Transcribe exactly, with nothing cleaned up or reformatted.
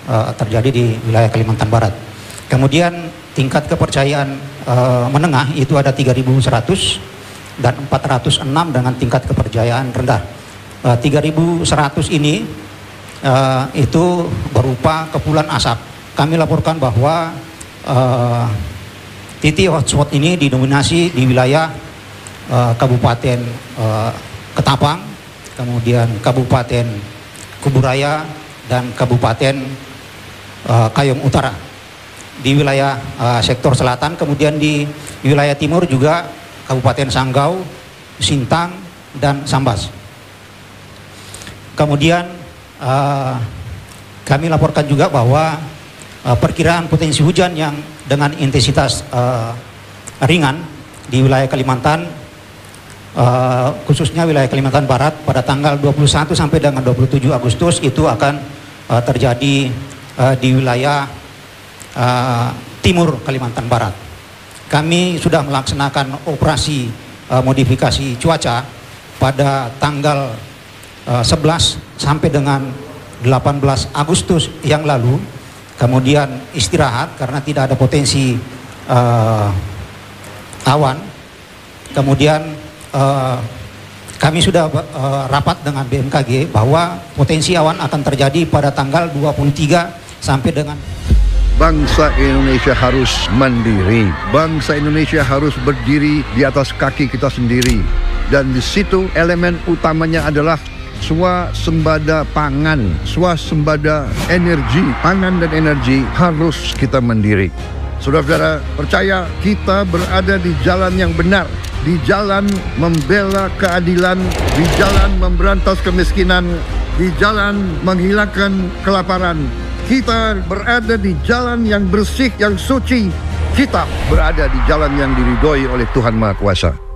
uh, terjadi di wilayah Kalimantan Barat. Kemudian tingkat kepercayaan uh, menengah itu ada tiga ribu seratus dan empat ratus enam dengan tingkat kepercayaan rendah. Uh, tiga ribu seratus ini uh, itu berupa kepulan asap. Kami laporkan bahwa uh, titik hotspot ini didominasi di wilayah uh, Kabupaten uh, Ketapang, kemudian Kabupaten Kuburaya, dan Kabupaten uh, Kayong Utara. Di wilayah uh, sektor selatan, kemudian di wilayah timur juga Kabupaten Sanggau, Sintang, dan Sambas. Kemudian uh, kami laporkan juga bahwa uh, perkiraan potensi hujan yang dengan intensitas uh, ringan di wilayah Kalimantan, uh, khususnya wilayah Kalimantan Barat pada tanggal dua puluh satu sampai dengan dua puluh tujuh Agustus itu akan uh, terjadi uh, di wilayah uh, timur Kalimantan Barat. Kami sudah melaksanakan operasi uh, modifikasi cuaca pada tanggal uh, sebelas sampai dengan delapan belas Agustus yang lalu. Kemudian istirahat karena tidak ada potensi uh, awan. Kemudian uh, kami sudah uh, rapat dengan B M K G bahwa potensi awan akan terjadi pada tanggal dua puluh tiga sampai dengan. Bangsa Indonesia harus mandiri. Bangsa Indonesia harus berdiri di atas kaki kita sendiri. Dan di situ elemen utamanya adalah swasembada pangan, swasembada energi, pangan dan energi harus kita mandiri. Saudara-saudara, percaya kita berada di jalan yang benar, di jalan membela keadilan, di jalan memberantas kemiskinan, di jalan menghilangkan kelaparan. Kita berada di jalan yang bersih, yang suci. Kita berada di jalan yang diridhoi oleh Tuhan Maha Kuasa.